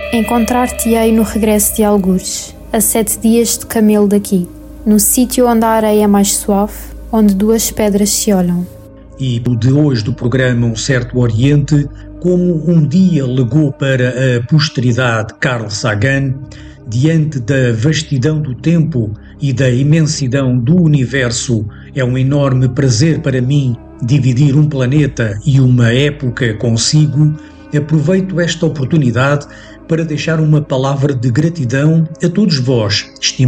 Encontrar-te-ei no regresso de algures, a 7 dias de camelo daqui, no sítio onde a areia é mais suave, onde duas pedras se olham. E o de hoje do programa Um Certo Oriente, como um dia legou para a posteridade Carl Sagan, diante da vastidão do tempo e da imensidão do universo, é um enorme prazer para mim dividir um planeta e uma época consigo. Aproveito esta oportunidade para deixar uma palavra de gratidão a todos vós, estimados